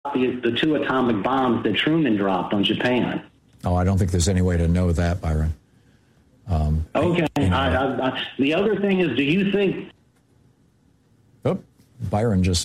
the 2 atomic bombs that Truman dropped on Japan. Oh, I don't think there's any way to know that, Byron. Okay. The other thing is, do you think... Oh, Byron just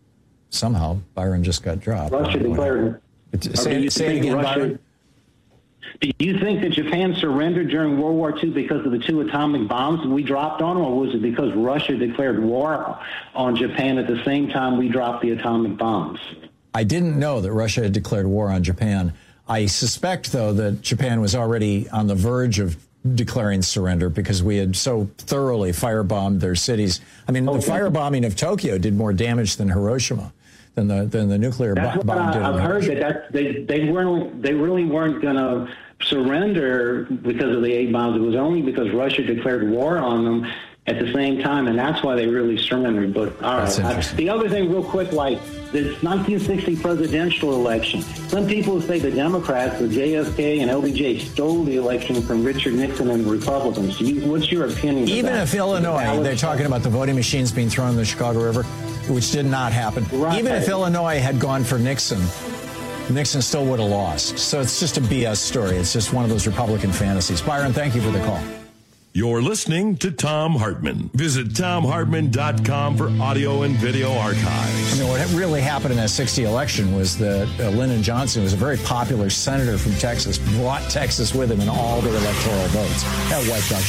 got dropped. Russia declared... Say it again, Byron. Do you think that Japan surrendered during World War II because of the 2 atomic bombs we dropped on them, or was it because Russia declared war on Japan at the same time we dropped the atomic bombs? I didn't know that Russia had declared war on Japan. I suspect, though, that Japan was already on the verge of declaring surrender because we had so thoroughly firebombed their cities. I mean, the firebombing of Tokyo did more damage than Hiroshima, than the nuclear bomb did. I've heard that they really weren't going to surrender because of the 8 bombs. It was only because Russia declared war on them at the same time, and that's why they really surrendered. But all right, the other thing, real quick, like this 1960 presidential election. Some people say the Democrats, the JFK and LBJ, stole the election from Richard Nixon and the Republicans. What's your opinion? Even if Illinois, they're talking about the voting machines being thrown in the Chicago River, which did not happen. Right. Even if Illinois had gone for Nixon, Nixon still would have lost. So it's just a BS story. It's just one of those Republican fantasies. Byron, thank you for the call. You're listening to Thom Hartmann. Visit ThomHartmann.com for audio and video archives. I mean, what really happened in that 60 election was that Lyndon Johnson was a very popular senator from Texas, brought Texas with him in all the electoral votes. That wiped out